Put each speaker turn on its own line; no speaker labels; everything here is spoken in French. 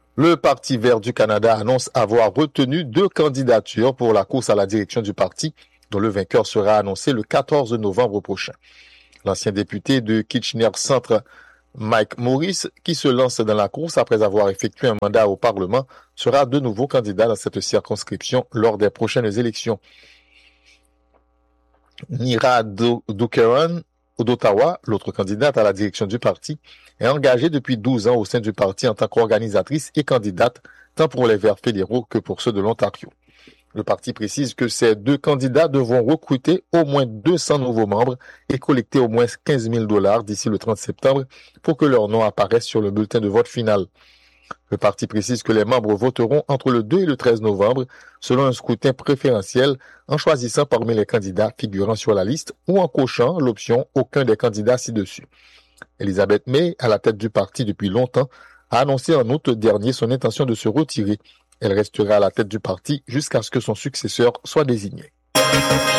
Le Parti vert du Canada annonce avoir retenu 2 candidatures pour la course à la direction du parti, dont le vainqueur sera annoncé le 14 novembre prochain. L'ancien député de Kitchener Centre, Mike Morris, qui se lance dans la course après avoir effectué un mandat au Parlement, sera de nouveau candidat dans cette circonscription lors des prochaines élections. Nira Doukeran d'Ottawa, l'autre candidate à la direction du parti, est engagée depuis 12 ans au sein du parti en tant qu'organisatrice et candidate, tant pour les Verts fédéraux que pour ceux de l'Ontario. Le parti précise que ces 2 candidats devront recruter au moins 200 nouveaux membres et collecter au moins 15 000 $ d'ici le 30 septembre pour que leur nom apparaisse sur le bulletin de vote final. Le parti précise que les membres voteront entre le 2 et le 13 novembre selon un scrutin préférentiel en choisissant parmi les candidats figurant sur la liste ou en cochant l'option « Aucun des candidats ci-dessus ». Elizabeth May, à la tête du parti depuis longtemps, a annoncé en août dernier son intention de se retirer. Elle restera à la tête du parti jusqu'à ce que son successeur soit désigné.